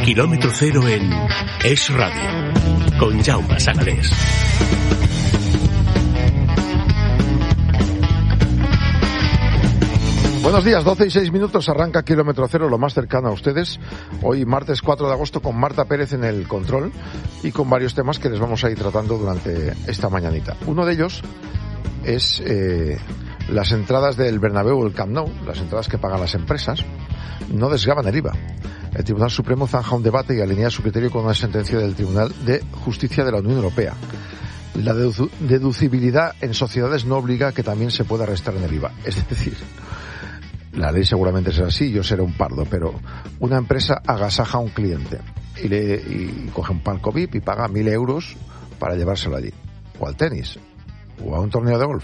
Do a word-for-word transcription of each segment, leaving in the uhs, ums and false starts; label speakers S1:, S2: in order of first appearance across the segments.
S1: Kilómetro cero en Es Radio, con Jaume Sagalés.
S2: Buenos días, doce y seis minutos, arranca Kilómetro Cero, lo más cercano a ustedes. Hoy, martes cuatro de agosto, con Marta Pérez en el control y con varios temas que les vamos a ir tratando durante esta mañanita. Uno de ellos es eh, las entradas del Bernabéu o el Camp Nou, las entradas que pagan las empresas, no desgravan el I V A. El Tribunal Supremo zanja un debate y alinea su criterio con una sentencia del Tribunal de Justicia de la Unión Europea. La dedu- deducibilidad en sociedades no obliga a que también se pueda restar en el I V A. Es decir, la ley seguramente será así, yo seré un pardo, pero una empresa agasaja a un cliente y, le, y coge un palco V I P y paga mil euros para llevárselo allí, o al tenis, o a un torneo de golf.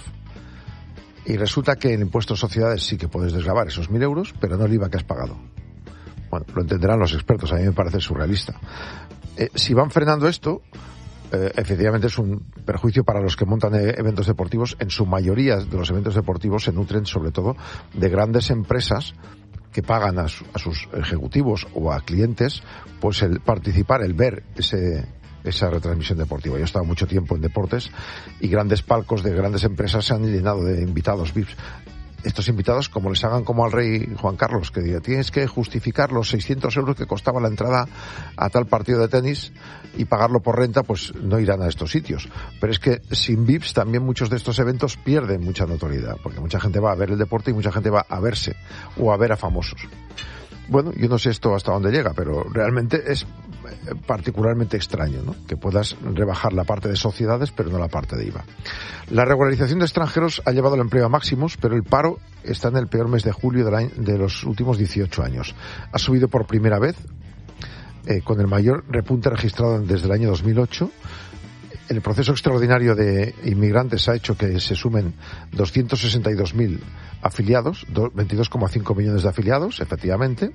S2: Y resulta que en el impuesto de sociedades sí que puedes desgravar esos mil euros, pero no el I V A que has pagado. Bueno, lo entenderán los expertos, a mí me parece surrealista. Eh, si van frenando esto, eh, efectivamente es un perjuicio para los que montan eh, eventos deportivos. En su mayoría de los eventos deportivos se nutren sobre todo de grandes empresas que pagan a, su, a sus ejecutivos o a clientes pues el participar, el ver ese esa retransmisión deportiva. Yo he estado mucho tiempo en deportes y grandes palcos de grandes empresas se han llenado de invitados V I Ps. Estos invitados, como les hagan como al rey Juan Carlos, que diga, tienes que justificar los seiscientos euros que costaba la entrada a tal partido de tenis y pagarlo por renta, pues no irán a estos sitios. Pero es que sin V I Ps también muchos de estos eventos pierden mucha notoriedad, porque mucha gente va a ver el deporte y mucha gente va a verse o a ver a famosos. Bueno, yo no sé esto hasta dónde llega, pero realmente es particularmente extraño, ¿no?, que puedas rebajar la parte de sociedades pero no la parte de I V A. La regularización de extranjeros ha llevado el empleo a máximos, pero el paro está en el peor mes de julio del año, de los últimos dieciocho años. Ha subido por primera vez, eh, con el mayor repunte registrado desde el año dos mil ocho. El proceso extraordinario de inmigrantes ha hecho que se sumen doscientos sesenta y dos mil afiliados, veintidós coma cinco millones de afiliados, efectivamente.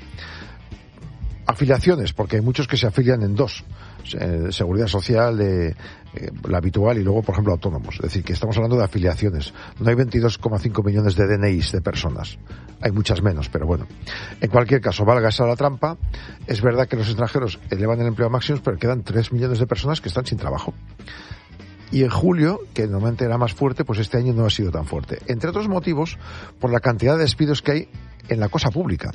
S2: Afiliaciones, porque hay muchos que se afilian en dos, eh, seguridad social, eh, eh, la habitual y luego, por ejemplo, autónomos. Es decir, que estamos hablando de afiliaciones. No hay veintidós coma cinco millones de D N Is de personas. Hay muchas menos, pero bueno. En cualquier caso, valga esa la trampa. Es verdad que los extranjeros elevan el empleo a máximos, pero quedan tres millones de personas que están sin trabajo. Y en julio, que normalmente era más fuerte, pues este año no ha sido tan fuerte. Entre otros motivos, por la cantidad de despidos que hay en la cosa pública.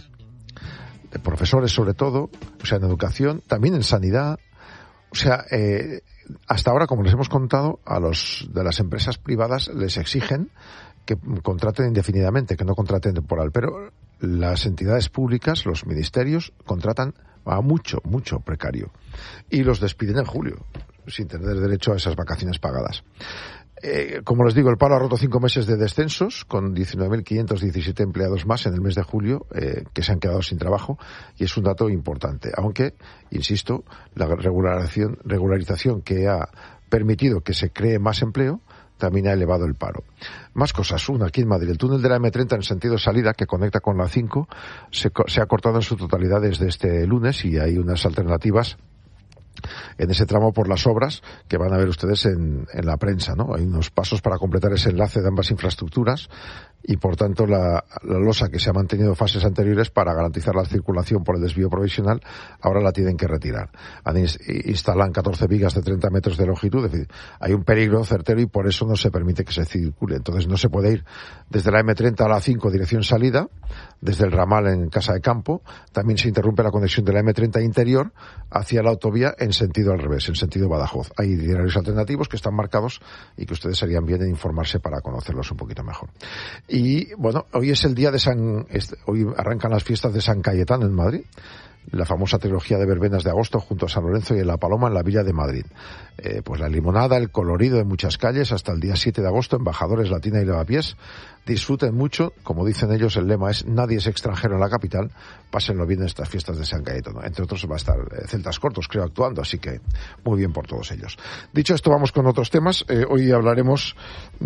S2: De profesores sobre todo, o sea, en educación, también en sanidad. O sea, eh, hasta ahora, como les hemos contado, a los de las empresas privadas les exigen que contraten indefinidamente, que no contraten temporal, pero las entidades públicas, los ministerios, contratan a mucho, mucho precario. Y los despiden en julio, sin tener derecho a esas vacaciones pagadas. Eh, como les digo, el paro ha roto cinco meses de descensos, con diecinueve mil quinientos diecisiete empleados más en el mes de julio, eh, que se han quedado sin trabajo, y es un dato importante. Aunque, insisto, la regularización, regularización que ha permitido que se cree más empleo, también ha elevado el paro. Más cosas. Una, aquí en Madrid, el túnel de la eme treinta en sentido salida, que conecta con la cinco, se, se ha cortado en su totalidad desde este lunes y hay unas alternativas en ese tramo por las obras que van a ver ustedes en, en la prensa, ¿no? Hay unos pasos para completar ese enlace de ambas infraestructuras y, por tanto, la, la losa que se ha mantenido en fases anteriores para garantizar la circulación por el desvío provisional, ahora la tienen que retirar. Han ins- instalan catorce vigas de treinta metros de longitud, es decir, hay un peligro certero y por eso no se permite que se circule. Entonces no se puede ir desde la eme treinta a la cinco dirección salida, desde el ramal en Casa de Campo. También se interrumpe la conexión de la eme treinta interior hacia la autovía en sentido al revés, en sentido Badajoz. Hay itinerarios alternativos que están marcados y que ustedes harían bien en informarse para conocerlos un poquito mejor. Y bueno, hoy es el día de San, hoy arrancan las fiestas de San Cayetano en Madrid, la famosa trilogía de verbenas de agosto junto a San Lorenzo y La Paloma en la Villa de Madrid. Eh, pues la limonada, el colorido en muchas calles hasta el día siete de agosto, embajadores Latina y Lavapiés. Disfruten mucho, como dicen ellos, el lema es nadie es extranjero en la capital, pásenlo bien en estas fiestas de San Cayetano. Entre otros va a estar eh, Celtas Cortos, creo, actuando, así que muy bien por todos ellos. Dicho esto, vamos con otros temas. Eh, hoy hablaremos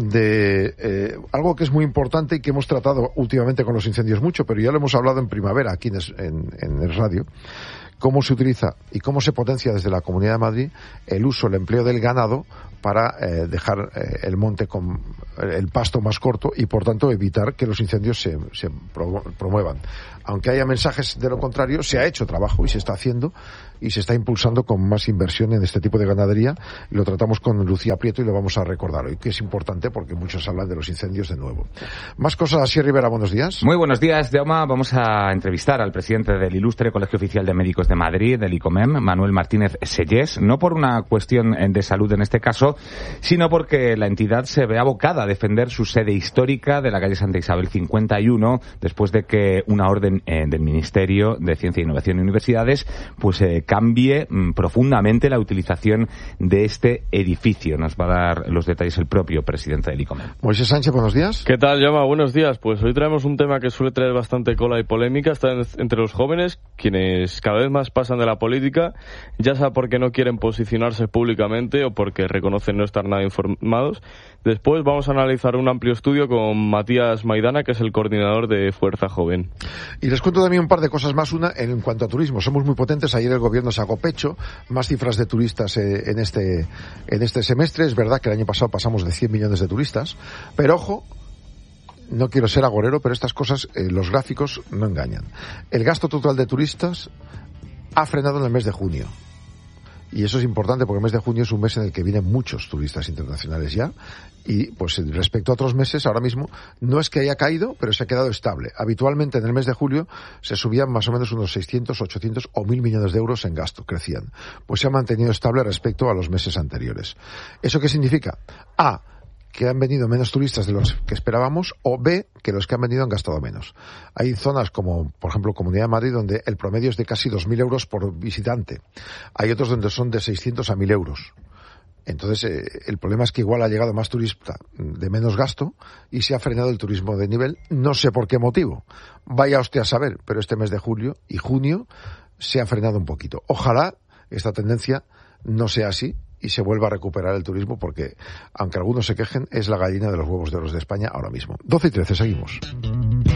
S2: de eh, algo que es muy importante y que hemos tratado últimamente con los incendios mucho, pero ya lo hemos hablado en primavera aquí en, en, en el radio, cómo se utiliza y cómo se potencia desde la Comunidad de Madrid el uso, el empleo del ganado para eh, dejar eh, el monte con el pasto más corto y, por tanto, evitar que los incendios se, se promuevan. Aunque haya mensajes de lo contrario, se ha hecho trabajo y se está haciendo y se está impulsando con más inversión en este tipo de ganadería. Lo tratamos con Lucía Prieto y lo vamos a recordar hoy, que es importante porque muchos hablan de los incendios de nuevo. Más cosas, así Rivera, buenos días.
S3: Muy buenos días, Jaume. Vamos a entrevistar al presidente del Ilustre Colegio Oficial de Médicos de Madrid, del ICOMEM, Manuel Martínez Sellés, no por una cuestión de salud en este caso, sino porque la entidad se ve abocada a defender su sede histórica de la calle Santa Isabel cincuenta y uno, después de que una orden eh, del Ministerio de Ciencia, Innovación y Universidades pues eh, cambie mm, profundamente la utilización de este edificio. Nos va a dar los detalles el propio presidente del ICOMEM.
S2: Moisés Sánchez, buenos días.
S4: ¿Qué tal, Jaume? Buenos días. Pues hoy traemos un tema que suele traer bastante cola y polémica, está en, entre los jóvenes, quienes cada vez más pasan de la política, ya sea porque no quieren posicionarse públicamente o porque reconocen no estar nada informados. Después vamos a analizar un amplio estudio con Matías Maidana, que es el coordinador de Fuerza Joven.
S2: Y les cuento también un par de cosas más. Una, en cuanto a turismo, somos muy potentes. Ayer el gobierno sacó pecho, más cifras de turistas eh, en este en este semestre. Es verdad que el año pasado pasamos de cien millones de turistas, pero ojo, no quiero ser agorero, pero estas cosas, eh, los gráficos no engañan. El gasto total de turistas ha frenado en el mes de junio. Y eso es importante porque el mes de junio es un mes en el que vienen muchos turistas internacionales ya. Y pues respecto a otros meses, ahora mismo no es que haya caído, pero se ha quedado estable. Habitualmente en el mes de julio se subían más o menos unos seiscientos, ochocientos o mil millones de euros en gasto, crecían. Pues se ha mantenido estable respecto a los meses anteriores. ¿Eso qué significa? A, que han venido menos turistas de los que esperábamos, o B, que los que han venido han gastado menos. Hay zonas como, por ejemplo, Comunidad de Madrid, donde el promedio es de casi dos mil euros por visitante. Hay otros donde son de seiscientos a mil euros. Entonces, eh, el problema es que igual ha llegado más turista de menos gasto y se ha frenado el turismo de nivel. No sé por qué motivo. Vaya usted a saber, pero este mes de julio y junio se ha frenado un poquito. Ojalá esta tendencia no sea así y se vuelva a recuperar el turismo, porque, aunque algunos se quejen, es la gallina de los huevos de oro de España ahora mismo. doce y trece, seguimos.